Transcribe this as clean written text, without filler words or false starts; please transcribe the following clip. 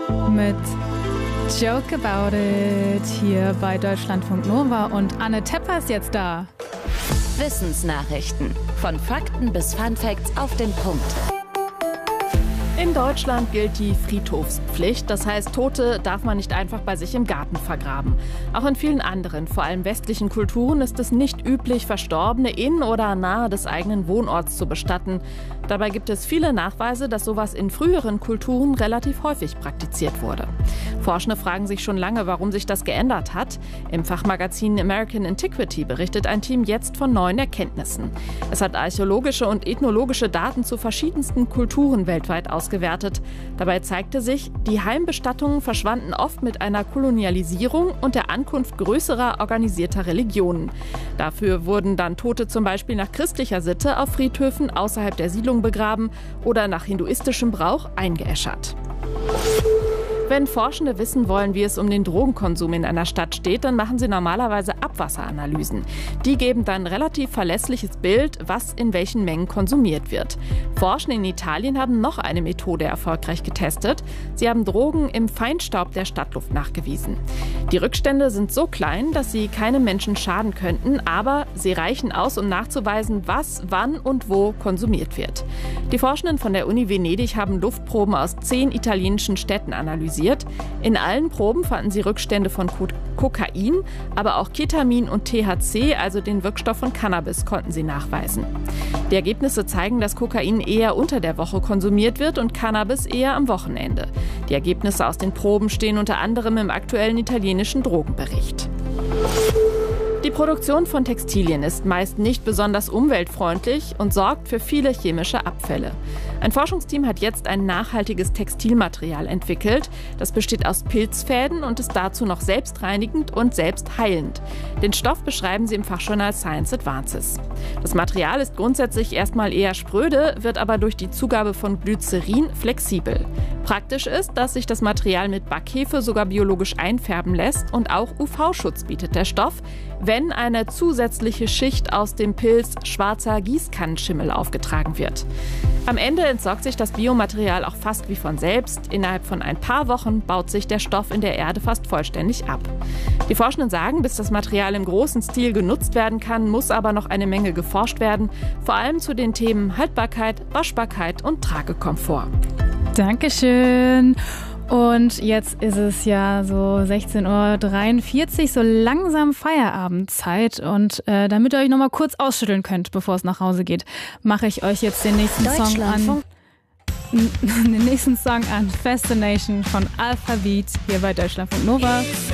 mit Joke About It hier bei Deutschlandfunk Nova und Anne Tepper ist jetzt da. Wissensnachrichten. Von Fakten bis Funfacts auf den Punkt. In Deutschland gilt die Friedhofspflicht. Das heißt, Tote darf man nicht einfach bei sich im Garten vergraben. Auch in vielen anderen, vor allem westlichen Kulturen, ist es nicht üblich, Verstorbene in oder nahe des eigenen Wohnorts zu bestatten. Dabei gibt es viele Nachweise, dass sowas in früheren Kulturen relativ häufig praktiziert wurde. Forschende fragen sich schon lange, warum sich das geändert hat. Im Fachmagazin American Antiquity berichtet ein Team jetzt von neuen Erkenntnissen. Es hat archäologische und ethnologische Daten zu verschiedensten Kulturen weltweit ausgewertet. Dabei zeigte sich, die Heimbestattungen verschwanden oft mit einer Kolonialisierung und der Ankunft größerer organisierter Religionen. Dafür wurden dann Tote zum Beispiel nach christlicher Sitte auf Friedhöfen außerhalb der Siedlung begraben oder nach hinduistischem Brauch eingeäschert. Wenn Forschende wissen wollen, wie es um den Drogenkonsum in einer Stadt steht, dann machen sie normalerweise Abwasseranalysen. Die geben dann ein relativ verlässliches Bild, was in welchen Mengen konsumiert wird. Forschende in Italien haben noch eine Methode erfolgreich getestet. Sie haben Drogen im Feinstaub der Stadtluft nachgewiesen. Die Rückstände sind so klein, dass sie keinem Menschen schaden könnten, aber sie reichen aus, um nachzuweisen, was, wann und wo konsumiert wird. Die Forschenden von der Uni Venedig haben Luftproben aus 10 italienischen Städten analysiert. In allen Proben fanden sie Rückstände von Kokain, aber auch Ketamin und THC, also den Wirkstoff von Cannabis, konnten sie nachweisen. Die Ergebnisse zeigen, dass Kokain eher unter der Woche konsumiert wird und Cannabis eher am Wochenende. Die Ergebnisse aus den Proben stehen unter anderem im aktuellen italienischen Drogenbericht. Die Produktion von Textilien ist meist nicht besonders umweltfreundlich und sorgt für viele chemische Abfälle. Ein Forschungsteam hat jetzt ein nachhaltiges Textilmaterial entwickelt. Das besteht aus Pilzfäden und ist dazu noch selbstreinigend und selbstheilend. Den Stoff beschreiben sie im Fachjournal Science Advances. Das Material ist grundsätzlich erstmal eher spröde, wird aber durch die Zugabe von Glycerin flexibel. Praktisch ist, dass sich das Material mit Backhefe sogar biologisch einfärben lässt und auch UV-Schutz bietet der Stoff, wenn eine zusätzliche Schicht aus dem Pilz schwarzer Gießkannenschimmel aufgetragen wird. Am Ende entsorgt sich das Biomaterial auch fast wie von selbst. Innerhalb von ein paar Wochen baut sich der Stoff in der Erde fast vollständig ab. Die Forschenden sagen, bis das Material im großen Stil genutzt werden kann, muss aber noch eine Menge geforscht werden, vor allem zu den Themen Haltbarkeit, Waschbarkeit und Tragekomfort. Dankeschön. Und jetzt ist es ja so 16:43 Uhr, so langsam Feierabendzeit. Und damit ihr euch nochmal kurz ausschütteln könnt, bevor es nach Hause geht, mache ich euch jetzt den nächsten Song an. Fascination von Alphabet hier bei Deutschlandfunk Nova.